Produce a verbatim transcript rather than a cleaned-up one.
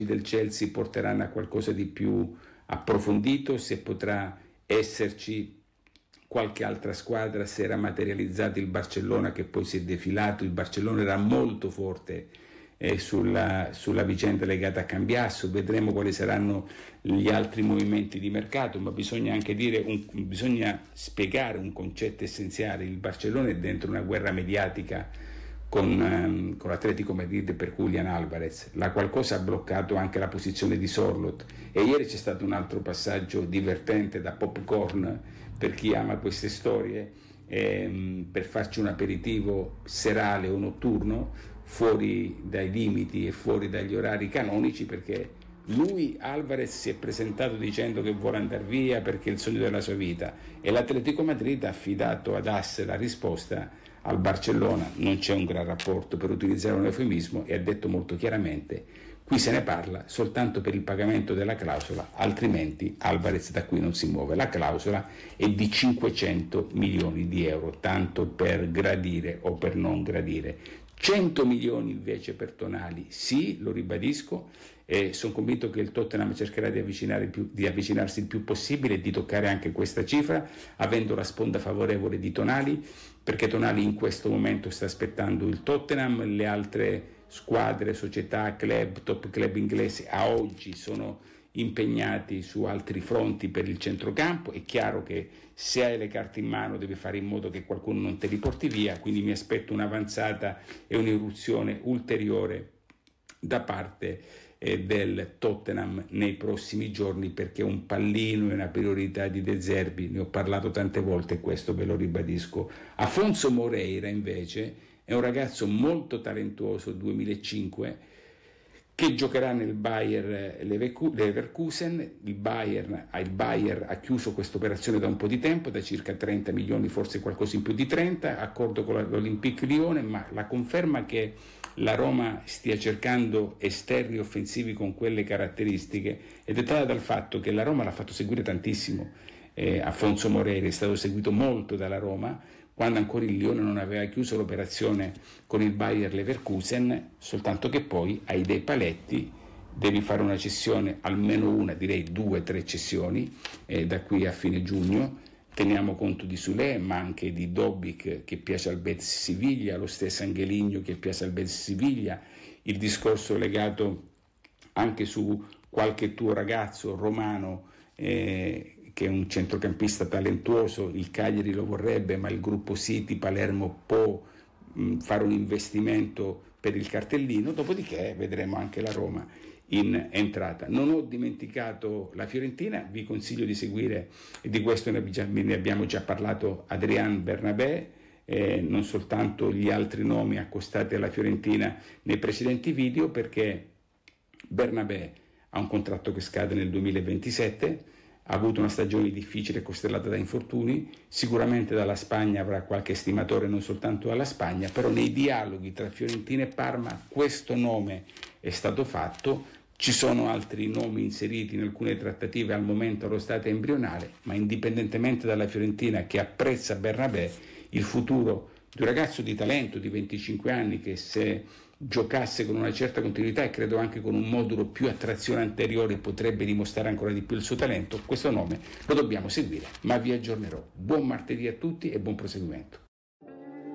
del Chelsea porteranno a qualcosa di più approfondito, se potrà esserci qualche altra squadra, se era materializzato il Barcellona che poi si è defilato. Il Barcellona era molto forte eh, sulla, sulla vicenda legata a Cambiasso. Vedremo quali saranno gli altri movimenti di mercato, ma bisogna anche dire un, bisogna spiegare un concetto essenziale. Il Barcellona è dentro una guerra mediatica con, um, con l'Atletico Madrid per Julián Álvarez, la qualcosa ha bloccato anche la posizione di Sorloth, e ieri c'è stato un altro passaggio divertente da popcorn per chi ama queste storie, ehm, per farci un aperitivo serale o notturno fuori dai limiti e fuori dagli orari canonici, perché lui, Álvarez, si è presentato dicendo che vuole andare via perché è il sogno della sua vita, e l'Atletico Madrid ha affidato ad As la risposta al Barcellona. Non c'è un gran rapporto, per utilizzare un eufemismo, e ha detto molto chiaramente: qui se ne parla soltanto per il pagamento della clausola, altrimenti Álvarez da qui non si muove. La clausola è di cinquecento milioni di euro, tanto per gradire o per non gradire. cento milioni invece per Tonali, sì, lo ribadisco, e sono convinto che il Tottenham cercherà di, avvicinare più, di avvicinarsi il più possibile e di toccare anche questa cifra, avendo la sponda favorevole di Tonali, perché Tonali in questo momento sta aspettando il Tottenham. Le altre squadre, società, club, top club inglesi a oggi sono impegnati su altri fronti per il centrocampo. È chiaro che se hai le carte in mano devi fare in modo che qualcuno non te li porti via, quindi mi aspetto un'avanzata e un'irruzione ulteriore da parte eh, del Tottenham nei prossimi giorni, perché un pallino è una priorità di De Zerbi, ne ho parlato tante volte e questo ve lo ribadisco. Afonso Moreira invece è un ragazzo molto talentuoso, duemilacinque, che giocherà nel Bayer Leverkusen. Il Bayern, il Bayern ha chiuso questa operazione da un po' di tempo, da circa trenta milioni, forse qualcosa in più di trenta, accordo con l'Olympique Lione, ma la conferma che la Roma stia cercando esterni offensivi con quelle caratteristiche è dettata dal fatto che la Roma l'ha fatto seguire tantissimo. Eh, Afonso Moreira è stato seguito molto dalla Roma quando ancora il Lione non aveva chiuso l'operazione con il Bayer Leverkusen, soltanto che poi hai dei paletti, devi fare una cessione, almeno una, direi due, tre cessioni eh, da qui a fine giugno. Teniamo conto di Sule, ma anche di Dobbik che piace al Betis Siviglia, lo stesso Angeligno che piace al Betis Siviglia, il discorso legato anche su qualche tuo ragazzo romano eh, che è un centrocampista talentuoso. Il Cagliari lo vorrebbe, ma il gruppo City Palermo può mh, fare un investimento per il cartellino, dopodiché vedremo anche la Roma in entrata. Non ho dimenticato la Fiorentina, vi consiglio di seguire, e di questo ne abbiamo già parlato, Adrian Bernabé, eh, non soltanto gli altri nomi accostati alla Fiorentina nei precedenti video, perché Bernabé ha un contratto che scade nel duemilaventisette, ha avuto una stagione difficile costellata da infortuni, sicuramente dalla Spagna avrà qualche stimatore, non soltanto dalla Spagna, però nei dialoghi tra Fiorentina e Parma questo nome è stato fatto. Ci sono altri nomi inseriti in alcune trattative al momento allo stato embrionale, ma indipendentemente dalla Fiorentina che apprezza Bernabé, il futuro di un ragazzo di talento di venticinque anni che, se giocasse con una certa continuità e credo anche con un modulo più attrazione anteriore, potrebbe dimostrare ancora di più il suo talento, questo nome lo dobbiamo seguire, ma vi aggiornerò. Buon martedì a tutti e buon proseguimento.